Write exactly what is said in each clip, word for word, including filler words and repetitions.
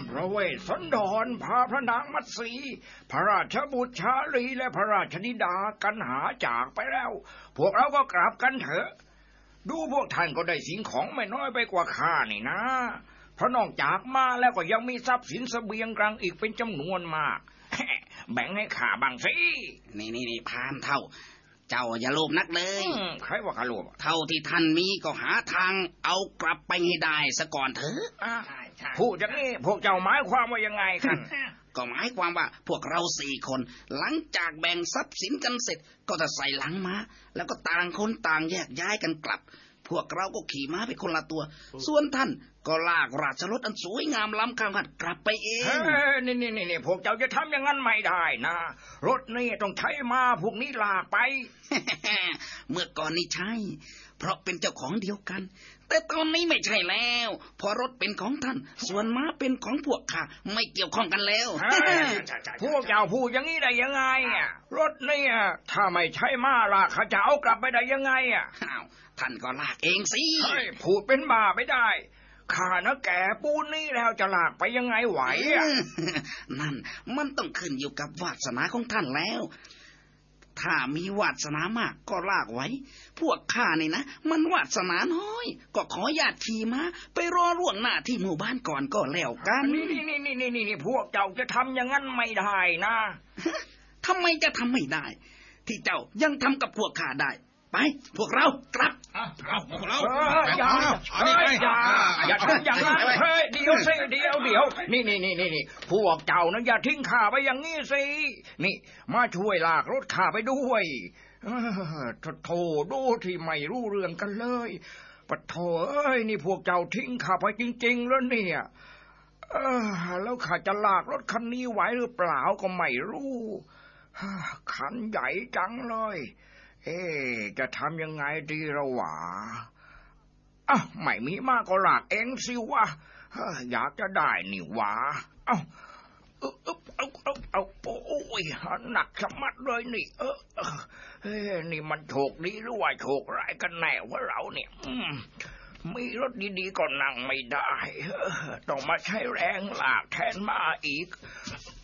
พระเวสสันดรพาพระนางมัตสีพระราชบุตรชาลีและพระราชธิดากันหาจากไปแล้วพวกเราก็กลับกันเถอะดูพวกท่านก็ได้สิ่งของไม่น้อยไปกว่าข้านี่นะเพราะนอกจากมาแล้วก็ยังมีทรัพย์สินเสบียงกลางอีกเป็นจำนวนมากแบ่งให้ข้าบ้างสินี่นี่นี่พานเท่าเจ้าอย่าโลภนักเลยใครว่าข้าโลภเท่าที่ท่านมีก็หาทางเอากลับไปให้ได้ซะก่อนเถอะพูดอย่างนี้พวกเจ้าหมายความว่ายังไงกันก็หมายความว่าพวกเราสี่คนหลังจากแบ่งทรัพย์สินกันเสร็จก็จะใส่หลังม้าแล้วก็ต่างคนต่างแยกย้ายกันกลับพวกเราก็ขี่ม้าไปคนละตัวส่วนท่านก็ลากราชรถอันสวยงามล้ำค่ากลับไปเองเฮ้ยนี่นี่นี่พวกเจ้าจะทำอย่างนั้นไม่ได้นะรถนี่ต้องใช้ม้าพวกนี้ลากไปเมื่อก่อนนี่ใช่เพราะเป็นเจ้าของเดียวกันแต่ตอนนี้ไม่ใช่แล้วพอรถเป็นของท่านส่วนม้าเป็นของพวกข้าไม่เกี่ยวข้องกันแล้วพวกเจ้าพูดอย่างนี้ได้ยังไงอ่ะรถนี่ถ้าไม่ใช่ม้าลากข้าจะเอากลับไปได้ยังไงอ่ะท่านก็ลากเองสิพูดเป็นบ้าไม่ได้ข้านะแก่ปูนนี่แล้วจะลากไปยังไงไหวอ่ะนั่นมันต้องขึ้นอยู่กับวาสนาของท่านแล้วถ้ามีวาสนามากก็ลากไว้พวกข้านี่นะมันวาสนาน้อยก็ขอญาติขี่ม้าไปรอล่วงหน้าที่หมู่บ้านก่อนก็แล้วกันนี่นี่นี่นี่นี่นี่พวกเจ้าจะทำอย่างนั้นไม่ได้นะทำไมจะทำไม่ได้ที่เจ้ายังทำกับพวกข้าได้ไปพวกเรากลับเอาพวกเราอย่าอย่าอย่าทำอย่างนั้นเฮ้ยเดี๋ยวสิเดี๋ยวเดี๋ยวนี่นี่นี่นี่นี่พวกเจ้านั้นอย่าทิ้งข้าไปอย่างนี้สินี่มาช่วยลากรถข้าไปด้วยโธ่ดูที่ไม่รู้เรื่องกันเลยปะโถเอ้ยนี่พวกเจ้าทิ้งข้าไปจริงๆแล้วเนี่ยเออแล้วข้าจะลากรถคันนี้ไหวหรือเปล่าก็ไม่รู้ขันใหญ่จังเลยเอ๊จะทำยังไงดีละวะอ้าวไม่มีมากก็ลากเองสิวะอยากจะได้นี่วะเอ้าเอาเอาเอาเอาโอ้ยหนักสมัดเลยนี่เออเฮ้นี่มันโชคดีหรือว่าโชคร้ายกันแน่วะเราเนี่ยมีรถดีๆก็นั่งไม่ได้ต้องมาใช้แรงลากแทนมาอีก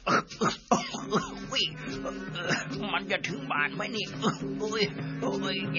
มันจะถึงบ้านไหมนี่โอ้ยโอ้ย